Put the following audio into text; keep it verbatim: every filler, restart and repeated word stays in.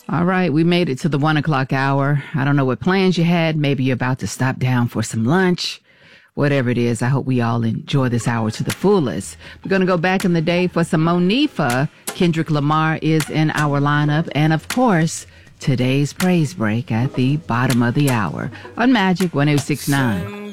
All right, we made it to the one o'clock hour. I don't know what plans you had. Maybe you're about to stop down for some lunch. Whatever it is, I hope we all enjoy this hour to the fullest. We're going to go back in the day for some Monifa. Kendrick Lamar is in our lineup. And of course, today's praise break at the bottom of the hour on Magic one oh six point nine.